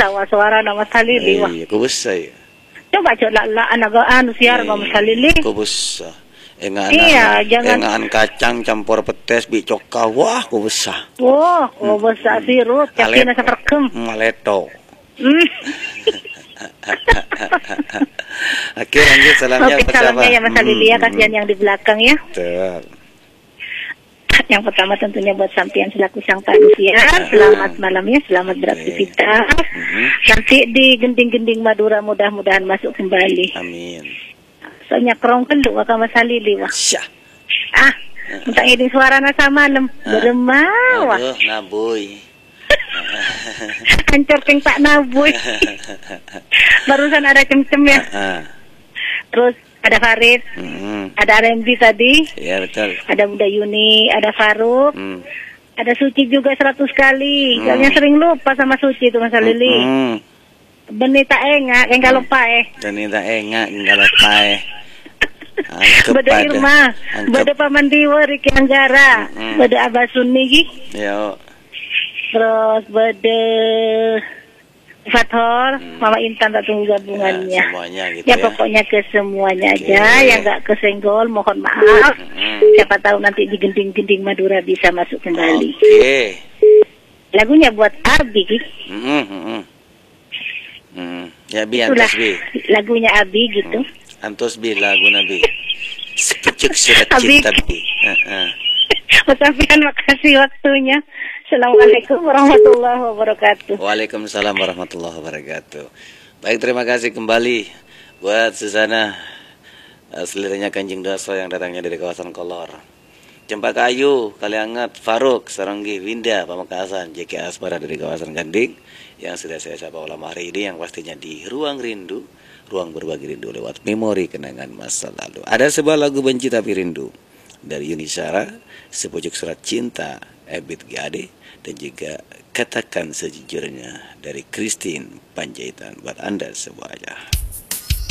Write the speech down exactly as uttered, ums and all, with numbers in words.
wa suara nama salili wa. Iya, kubusah ya. Coba coba lah anak anu siar nama salili. Kubusah. Engan Iya, jangan engan kacang campur petes bicoka. Wah, kubusah. Wah, kubusah sirup yakin asa perkem. Maleto. Hmm. Oke, lanjut salamnya. Oke, salamnya ya Mas Salili ya, kasihan yang di belakang ya. Betul. Yang pertama tentunya buat sampean selaku sang panusia, selamat malam ya, selamat beraktivitas. Nanti di gending-gending Madura mudah-mudahan masuk kembali. Amin. Soalnya kerong kenduk wakak Mas Salili wah. Syah. Ah, minta ini suarana sama malam, beremah wah. Aduh, naboy. Hancur keng Pak Naboy. Barusan ada cem-cem ya. Terus ada Farid, mm. ada R M B tadi. Iya betul. Ada Bunda Yuni, ada Faruk, mm. ada Suci juga seratus kali. Mm. Soalnya sering lupa sama Suci itu Mas Lili. Mm. Benita enggak, enggak lupa eh. Benita enggak, enggak lupa eh. Bada Irma, bada Paman Diwa, Riki Anggara, mm. bada Abah Sunni gi. Yo. Terus bada Fathor, hmm. Mama Intan tak tunggu gabungannya. Ya, semuanya gitu ya. Ya pokoknya ke semuanya okay. aja, yang nggak kesenggol mohon maaf. Hmm. Siapa tahu nanti di gending-gending Madura bisa masuk kembali. Oke. Okay. Lagunya buat Abi. Hmm, hmm, hmm. Ya Bi, antus Bi. Lagunya Abi gitu. Hmm. Antus Bi lagu Nabi. Sepucuk surat cinta Bi. Mas Afian, makasih waktunya. Assalamualaikum warahmatullahi wabarakatuh. Waalaikumsalam warahmatullahi wabarakatuh. Baik, terima kasih kembali buat Susana seliranya Kanjeng Daso yang datangnya dari kawasan Kolor. Cempaka Ayu, Kaliangat, Faruk, Saranggi, Winda, Pamekasan, J K Asmara dari kawasan Ganding yang sudah saya sapa malam hari ini, yang pastinya di Ruang Rindu, ruang berbagi rindu lewat memori kenangan masa lalu. Ada sebuah lagu benci tapi rindu dari Yuni Syara, Sepucuk Surat Cinta, Ebit Gade, dan juga Katakan Sejujurnya dari Christine Panjaitan buat Anda semuanya.